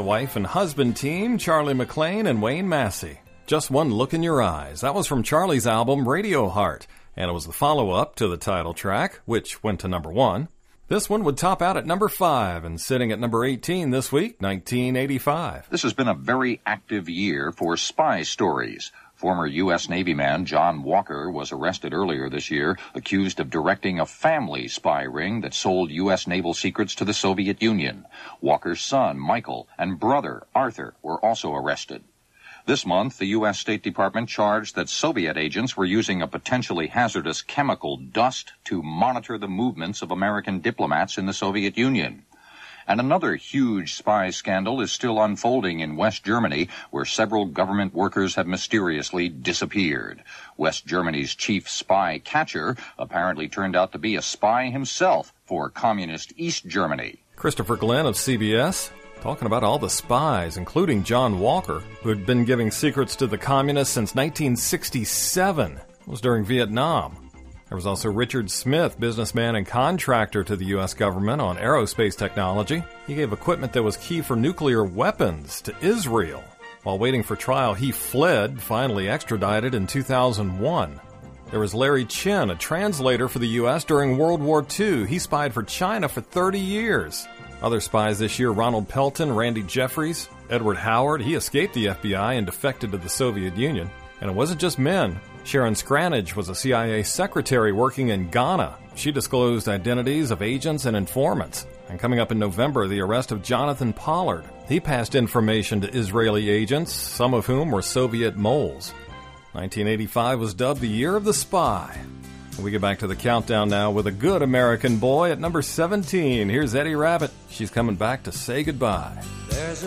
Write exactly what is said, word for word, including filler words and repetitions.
the wife and husband team, Charlie McClain and Wayne Massey. Just One Look in Your Eyes. That was from Charlie's album Radio Heart, and it was the follow-up to the title track, which went to number one. This one would top out at number five, and sitting at number eighteen this week, nineteen eighty-five. This has been a very active year for spy stories. Former U S Navy man John Walker was arrested earlier this year, accused of directing a family spy ring that sold U S naval secrets to the Soviet Union. Walker's son, Michael, and brother, Arthur, were also arrested. This month, the U S State Department charged that Soviet agents were using a potentially hazardous chemical dust to monitor the movements of American diplomats in the Soviet Union. And another huge spy scandal is still unfolding in West Germany, where several government workers have mysteriously disappeared. West Germany's chief spy catcher apparently turned out to be a spy himself for communist East Germany. Christopher Glenn of C B S, talking about all the spies, including John Walker, who had been giving secrets to the communists since nineteen sixty-seven. It was during Vietnam. There was also Richard Smith, businessman and contractor to the U S government on aerospace technology. He gave equipment that was key for nuclear weapons to Israel. While waiting for trial, he fled, finally extradited in two thousand one. There was Larry Chin, a translator for the U S during World War Two. He spied for China for thirty years. Other spies this year, Ronald Pelton, Randy Jeffries, Edward Howard. He escaped the F B I and defected to the Soviet Union. And it wasn't just men. Sharon Scranage was a C I A secretary working in Ghana. She disclosed identities of agents and informants. And coming up in November, the arrest of Jonathan Pollard. He passed information to Israeli agents, some of whom were Soviet moles. nineteen eighty-five was dubbed the Year of the Spy. We get back to the countdown now with a good American boy at number seventeen. Here's Eddie Rabbitt. She's coming back to say goodbye. There's